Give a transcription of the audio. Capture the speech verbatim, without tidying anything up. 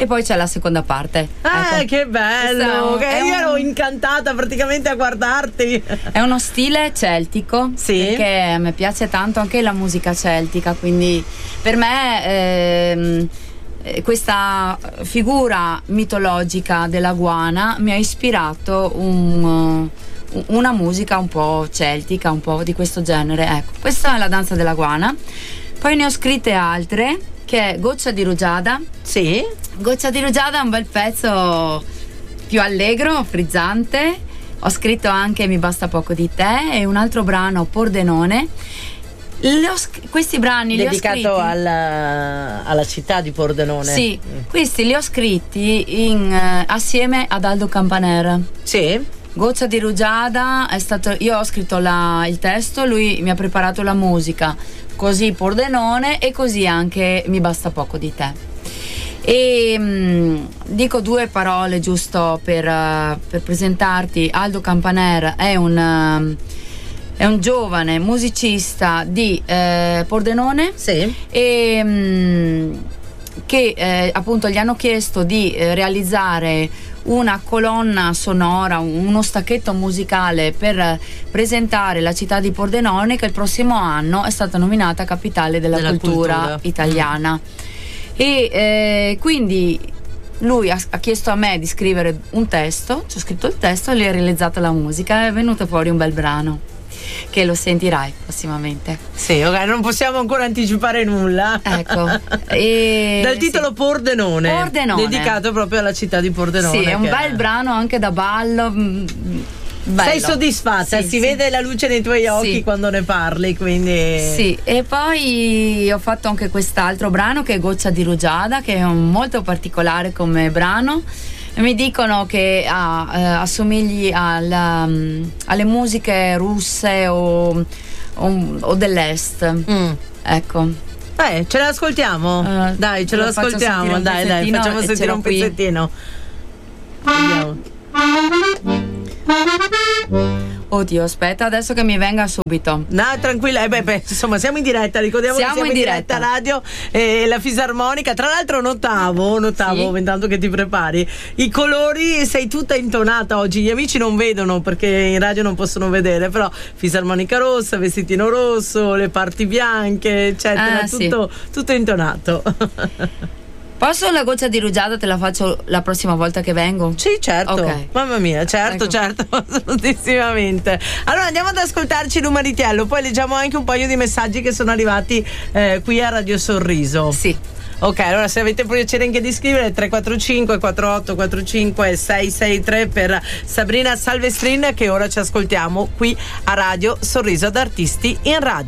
e poi c'è la seconda parte. Ah, ecco. che bello! Che io un... ero incantata praticamente a guardarti. È uno stile celtico, sì, perché a me piace tanto anche la musica celtica, quindi per me ehm, questa figura mitologica della guana mi ha ispirato un, una musica un po' celtica, un po' di questo genere. Ecco, questa è la danza della guana. Poi ne ho scritte altre, che è Goccia di rugiada. Sì. Goccia di rugiada è un bel pezzo più allegro, frizzante. Ho scritto anche Mi basta poco di te e un altro brano, Pordenone. Ho, questi brani dedicato li ho scritti alla, alla città di Pordenone. Sì, mm. questi li ho scritti in, uh, assieme ad Aldo Campaner. Sì. Goccia di rugiada è stato, io ho scritto la, il testo, lui mi ha preparato la musica, così Pordenone e così anche Mi basta poco di te. E mh, dico due parole giusto per, uh, per presentarti. Aldo Campaner è un uh, è un giovane musicista di eh, Pordenone, sì, e mh, che eh, appunto gli hanno chiesto di eh, realizzare una colonna sonora, uno stacchetto musicale per presentare la città di Pordenone, che il prossimo anno è stata nominata capitale della, della cultura, cultura italiana. E eh, quindi lui ha, ha chiesto a me di scrivere un testo, ci ho scritto il testo e gli ho realizzato la musica, è venuto fuori un bel brano che lo sentirai prossimamente. Sì, ok, non possiamo ancora anticipare nulla. Ecco. E dal titolo sì. Pordenone, Pordenone, dedicato proprio alla città di Pordenone. Sì, è un che bel è... brano anche da ballo. Bello. Sei soddisfatta? Sì, si sì. vede la luce nei tuoi occhi sì. quando ne parli, quindi. Sì, e poi ho fatto anche quest'altro brano che è Goccia di rugiada, che è un molto particolare come brano. Mi dicono che ah, eh, assomigli alla, um, alle musiche russe o, o, o dell'est. Mm. Ecco. Eh, ce l'ascoltiamo? Uh, dai, ce lo ascoltiamo. Dai, dai, facciamo sentire un qui. pezzettino. Vediamo. Oddio, aspetta, adesso che mi venga subito. No, tranquilla, eh beh, beh, insomma, siamo in diretta, ricordiamo siamo che siamo in diretta, diretta radio e la fisarmonica. Tra l'altro notavo, notavo, sì. intanto che ti prepari, i colori, sei tutta intonata oggi. Gli amici non vedono perché in radio non possono vedere, però fisarmonica rossa, vestitino rosso, le parti bianche, eccetera, ah, tutto, sì. tutto intonato. Posso la goccia di rugiada te la faccio la prossima volta che vengo? Sì, certo. Okay. Mamma mia, certo, ecco. certo, assolutissimamente. Allora andiamo ad ascoltarci Lumaritiello, poi leggiamo anche un paio di messaggi che sono arrivati eh, qui a Radio Sorriso. Sì. Ok, allora se avete piacere anche di scrivere tre quattro cinque quattro otto quattro cinque sei sei tre per Sabrina Salvestrin, che ora ci ascoltiamo qui a Radio Sorriso d'Artisti in Radio.